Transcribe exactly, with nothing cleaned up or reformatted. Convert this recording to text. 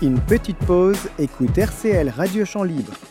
Une petite pause, écoute R C L Radio Champ Libre.